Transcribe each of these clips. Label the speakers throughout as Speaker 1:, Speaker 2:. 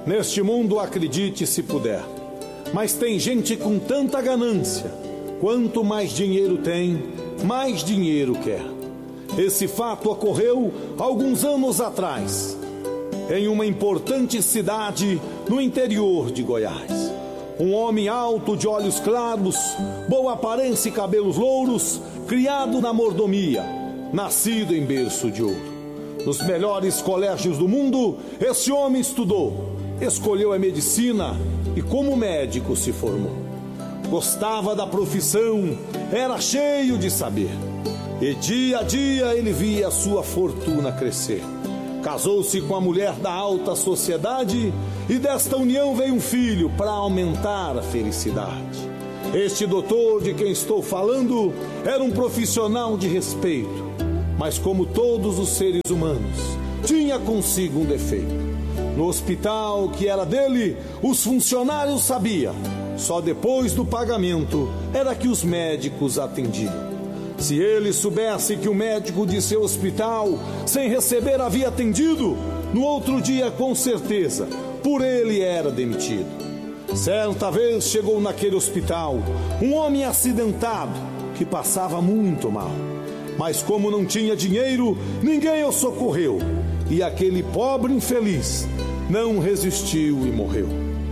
Speaker 1: Neste mundo acredite se puder, mas tem gente com tanta ganância. Quanto mais dinheiro tem, mais dinheiro quer. Esse fato ocorreu alguns anos atrás, em uma importante cidade no interior de Goiás. Um homem alto, de olhos claros, boa aparência e cabelos louros, criado na mordomia, nascido em berço de ouro. Nos melhores colégios do mundo, esse homem estudou, escolheu a medicina e como médico se formou. Gostava da profissão, era cheio de saber. E dia a dia ele via a sua fortuna crescer. Casou-se com a mulher da alta sociedade e desta união veio um filho para aumentar a felicidade. Este doutor de quem estou falando era um profissional de respeito, mas como todos os seres humanos, tinha consigo um defeito. No hospital que era dele, os funcionários sabiam. Só depois do pagamento era que os médicos atendiam. Se ele soubesse que o médico de seu hospital, sem receber, havia atendido, no outro dia, com certeza, por ele era demitido. Certa vez chegou naquele hospital um homem acidentado que passava muito mal. Mas como não tinha dinheiro, ninguém o socorreu. E aquele pobre infeliz não resistiu e morreu.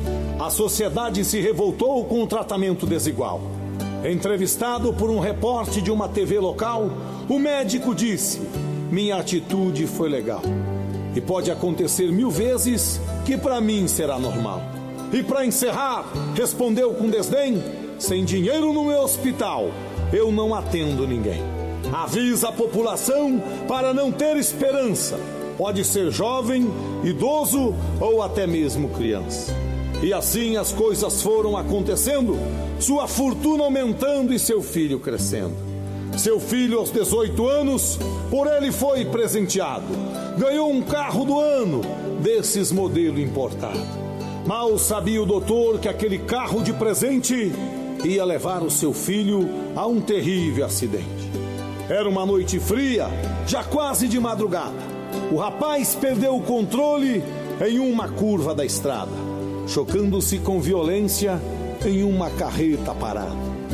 Speaker 1: A sociedade se revoltou com o tratamento desigual. Entrevistado por um repórter de uma TV local, o médico disse: minha atitude foi legal. E pode acontecer 1000 vezes que para mim será normal. E para encerrar, respondeu com desdém: sem dinheiro no meu hospital, eu não atendo ninguém. Avisa a população para não ter esperança. Pode ser jovem, idoso ou até mesmo criança. E assim as coisas foram acontecendo, sua fortuna aumentando e seu filho crescendo. Seu filho, aos 18 anos, por ele foi presenteado. Ganhou um carro do ano, desses modelo importado. Mal sabia o doutor que aquele carro de presente ia levar o seu filho a um terrível acidente. Era uma noite fria, já quase de madrugada. O rapaz perdeu o controle em uma curva da estrada, chocando-se com violência em uma carreta parada.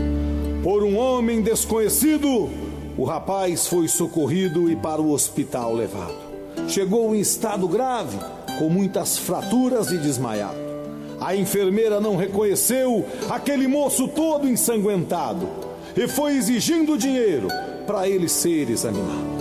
Speaker 1: Por um homem desconhecido, o rapaz foi socorrido e para o hospital levado. Chegou em estado grave, com muitas fraturas e desmaiado. A enfermeira não reconheceu aquele moço todo ensanguentado e foi exigindo dinheiro para ele ser examinado.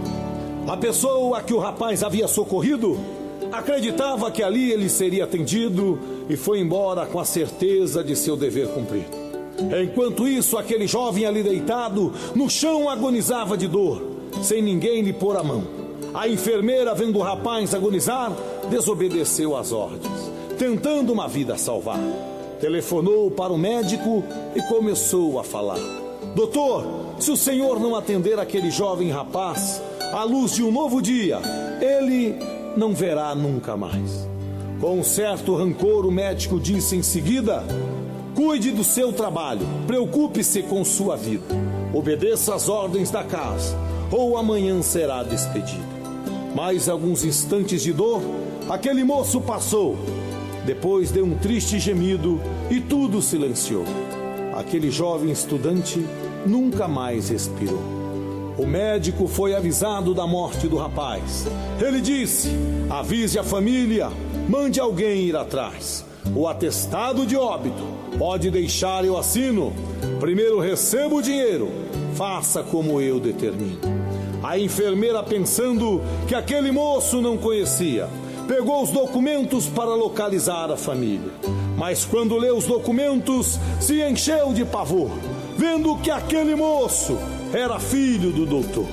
Speaker 1: A pessoa que o rapaz havia socorrido acreditava que ali ele seria atendido e foi embora com a certeza de seu dever cumprido. Enquanto isso, aquele jovem ali deitado no chão agonizava de dor, sem ninguém lhe pôr a mão. A enfermeira, vendo o rapaz agonizar, desobedeceu às ordens, tentando uma vida salvar. Telefonou para o médico e começou a falar: doutor, se o senhor não atender aquele jovem rapaz à luz de um novo dia, ele não verá nunca mais. Com um certo rancor, o médico disse em seguida: cuide do seu trabalho, preocupe-se com sua vida, obedeça às ordens da casa, ou amanhã será despedido. Mais alguns instantes de dor, aquele moço passou. Depois deu um triste gemido e tudo silenciou. Aquele jovem estudante nunca mais respirou. O médico foi avisado da morte do rapaz. Ele disse: avise a família, mande alguém ir atrás. O atestado de óbito pode deixar, eu assino. Primeiro receba o dinheiro, faça como eu determino. A enfermeira, pensando que aquele moço não conhecia, pegou os documentos para localizar a família. Mas quando leu os documentos, se encheu de pavor, vendo que aquele moço era filho do doutor.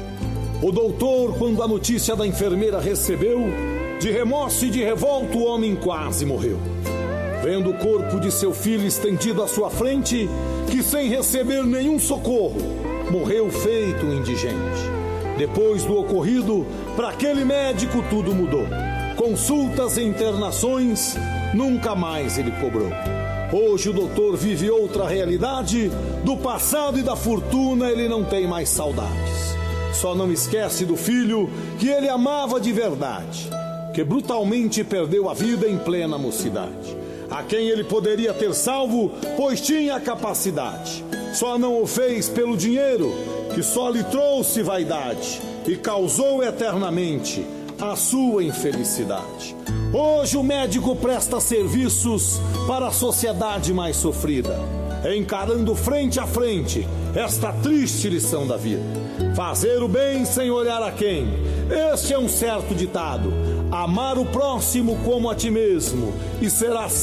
Speaker 1: O doutor, quando a notícia da enfermeira recebeu, de remorso e de revolta, o homem quase morreu. Vendo o corpo de seu filho estendido à sua frente, que sem receber nenhum socorro, morreu feito um indigente. Depois do ocorrido, para aquele médico tudo mudou. Consultas e internações, nunca mais ele cobrou. Hoje o doutor vive outra realidade, do passado e da fortuna ele não tem mais saudades. Só não esquece do filho que ele amava de verdade. que brutalmente perdeu a vida em plena mocidade, a quem ele poderia ter salvo, pois tinha capacidade. Só não o fez pelo dinheiro, que só lhe trouxe vaidade e causou eternamente a sua infelicidade. Hoje o médico presta serviços para a sociedade mais sofrida, encarando frente a frente esta triste lição da vida. Fazer o bem sem olhar a quem, este é um certo ditado. Amar o próximo como a ti mesmo, e serás